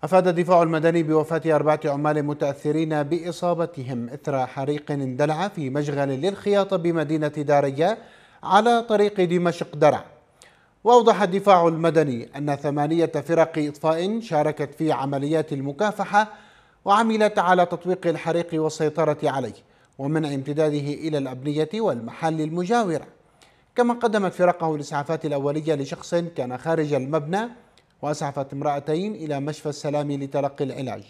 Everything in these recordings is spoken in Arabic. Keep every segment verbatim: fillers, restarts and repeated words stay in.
أفاد الدفاع المدني بوفاة أربعة عمال متأثرين بإصابتهم إثر حريق اندلع في مشغل للخياطة بمدينة داريا على طريق دمشق درع. وأوضح الدفاع المدني أن ثمانية فرق إطفاء شاركت في عمليات المكافحة وعملت على تطويق الحريق والسيطرة عليه ومنع امتداده إلى الأبنية والمحال المجاورة. كما قدمت فرقه الإسعافات الأولية لشخص كان خارج المبنى، وأسعفت امرأتين إلى مشفى السلام لتلقي العلاج.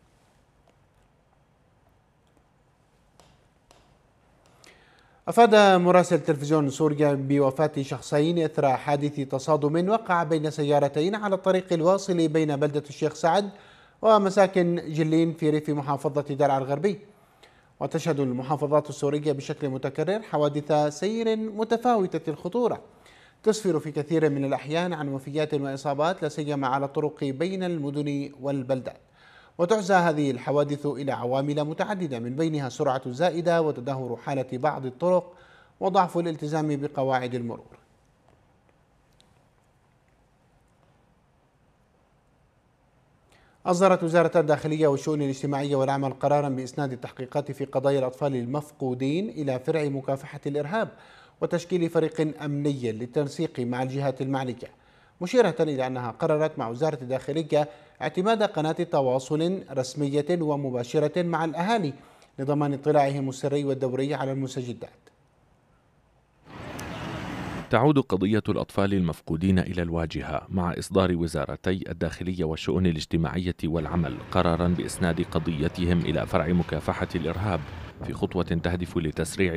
أفاد مراسل تلفزيون سوريا بوفاة شخصين إثر حادث تصادم وقع بين سيارتين على الطريق الواصل بين بلدة الشيخ سعد ومساكن جلين في ريف محافظة درعا الغربي. وتشهد المحافظات السورية بشكل متكرر حوادث سير متفاوتة الخطورة تسفر في كثير من الأحيان عن وفيات وإصابات، لا سيما على الطرق بين المدن والبلدات. وتعزى هذه الحوادث إلى عوامل متعددة من بينها السرعة الزائدة وتدهور حالة بعض الطرق وضعف الالتزام بقواعد المرور. أصدرت وزارة الداخلية والشؤون الاجتماعية والعمل قرارا بإسناد التحقيقات في قضايا الأطفال المفقودين إلى فرع مكافحة الإرهاب وتشكيل فريق أمني للتنسيق مع الجهات المعنية، مشيرة إلى أنها قررت مع وزارة الداخلية اعتماد قناة تواصل رسمية ومباشرة مع الأهالي لضمان اطلاعهم السري والدوري على المستجدات. تعود قضية الأطفال المفقودين إلى الواجهة مع إصدار وزارتي الداخلية والشؤون الاجتماعية والعمل قراراً بإسناد قضيتهم إلى فرع مكافحة الإرهاب في خطوة تهدف لتسريع